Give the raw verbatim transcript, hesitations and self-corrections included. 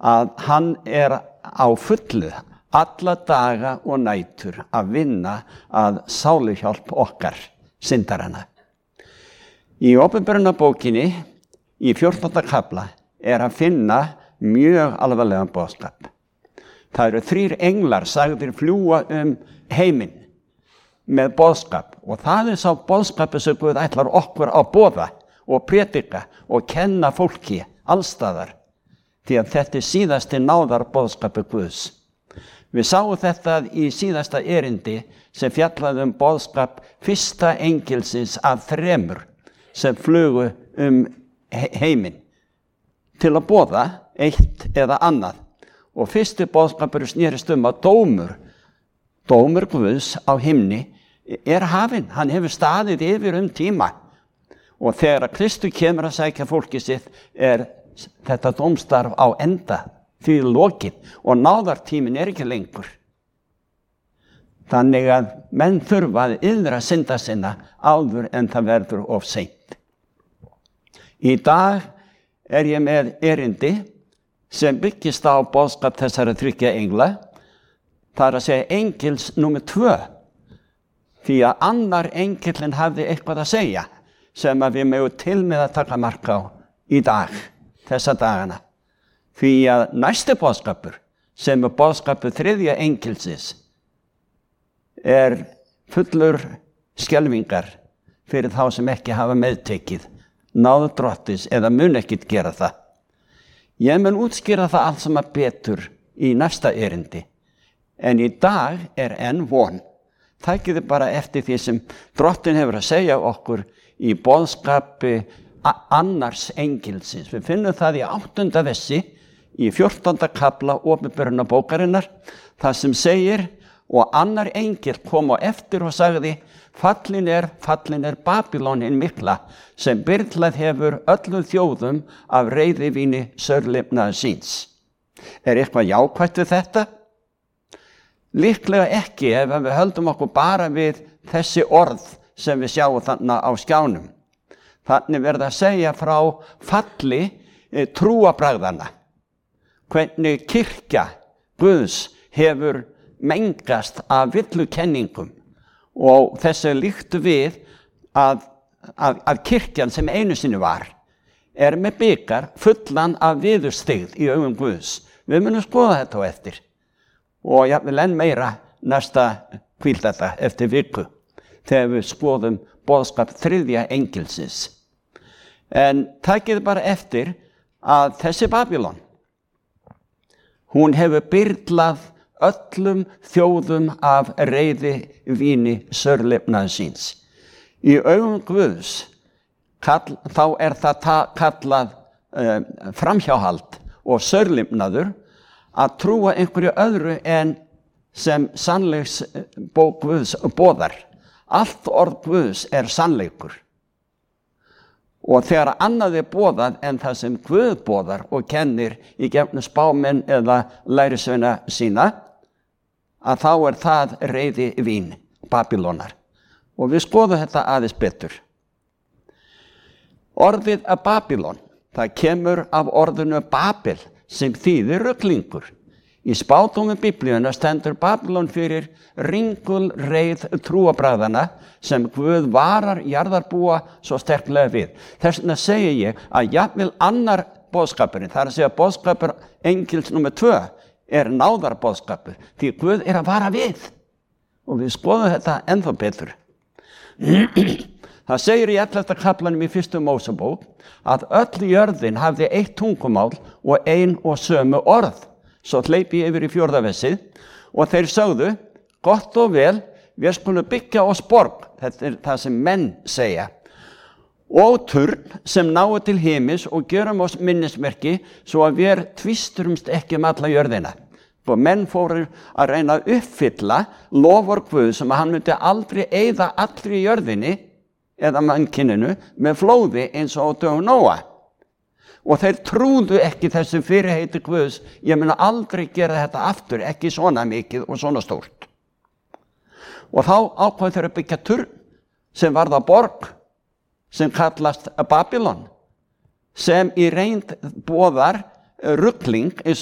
að hann er á fullu alla daga og nætur að vinna að sáluhjálp okkar, syndarana. Í Opinberunarbókinni, í fjórtánda kafla, er að finna mjög alvarlegan boðskap. Það eru þrír englar sagðir fljúga um heiminn með boðskap og það er sá boðskapi sem Guð ætlar okkur að boða og predika og kenna fólki allstaðar því að þetta er síðasti náðar boðskapi Guðs. Við sáum þetta í síðasta erindi sem fjallaði um boðskap fyrsta engilsins af þremur sem flugu um heiminn til að boða eitt eða annað. Og fyrsti boðskapur snerist um að dómur, dómur Guðs á himni er hafinn. Hann hefur staðið yfir um tíma. Og þegar Kristur kemur að sækja fólkið sitt er þetta dómstarf á enda því lokið og náðartíminn er ekki lengur. Þannig að menn þurfa að iðra synda sinna áður en það verður of seint. Í dag er ég með erindi sem byggist á boðskap þessara þriggja engla, það er að segja engils númer tvö, því að annar engillinn hafði eitthvað að segja sem að við megum til með að taka mark á í dag, þessa dagana. Því að næsti boðskapur, sem er boðskapur þriðja engilsins, er fullur skelfingar fyrir þá sem ekki hafa meðtekið náð Drottins eða mun ekkert gera það. Ég mun útskýra það allt sem að betur í næsta erindi. En í dag er enn von. Tækið þið bara eftir því sem Drottinn hefur að segja okkur í boðskapi annars engilsins. Við finnum það í áttunda vessi í fjórtánda kafla Opinberunarbókarinnar, það sem segir: og annar engil kom á eftir og sagði: fallin er, fallin er Babylon hin mikla, sem byrlað hefur öllum þjóðum af reiðivíni sörlifnaðar síns. Er eitthvað jákvætt við þetta? Líklega ekki ef við höldum okkur bara við þessi orð sem við sjáum þarna á skjánum. Þannig verða að segja frá falli e, trúarbragðanna. Hvernig kirkja Guðs hefur mengast af villukenningum og þessu líktu við að, að, að kirkjan sem einu sinni var er með bikar fullan af viðurstyggð í augum Guðs. Við munum skoða þetta á eftir og ég vil enn meira næsta hvíldata eftir viku þegar við skoðum boðskap þriðja engilsins. En takið bara eftir að þessi Babylon, hún hefur byrlað öllum þjóðum af reiði víni sörlifnaðar síns. Í augum Guðs kall, þá er það ta, kallað uh, framhjáhald og sörlifnaður að trúa einhverju öðru en sem sannleiksbók Guðs boðar. Allt orð Guðs er sannleikur. Og þegar annað er boðað en það sem Guð boðar og kennir í gegnum spámenn eða lærisveina sína, að þá er það reiði vín Babylonar. Og við skoðum þetta aðeins betur. Orðið að Babylon, það kemur af orðinu Babel sem þýðir ruglingur. Í spádómi Biblíunnar stendur Babylon fyrir ringul reið trúarbragðanna sem Guð varar jarðarbúa svo sterklega við. Þess vegna segi ég að jafnvel annar boðskapurinn, það er að segja boðskapur engils númer tvö, er náðarboðskapur, því Guð er að vara við. Og við skoðum þetta ennþá betur. Það segir í ellefta kaflanum í fyrstu Mósebók að öll jörðin hafði eitt tungumál og ein og sömu orð. Svo hleypi ég yfir í fjórða vessið og þeir sögðu: gott og vel, við skulum byggja oss borg, þetta er það sem menn segja, og turn sem náu til heimis og gjörum oss minnismerki svo að við tvisturumst ekki um alla jörðina. Og menn fóru að reyna að uppfylla lofur Guð sem að hann myndi aldrei eyða allri jörðinni eða mannkyninu með flóði eins og á dögum Nóa. Og þeir trúðu ekki þessu fyrirheiti Guðs: ég mun aldrei gera þetta aftur, ekki svona mikið og svona stórt. Og þá ákváðu þeir að byggja turn sem varð á borg sem kallast Babylon, sem í reynd boðar rugling eins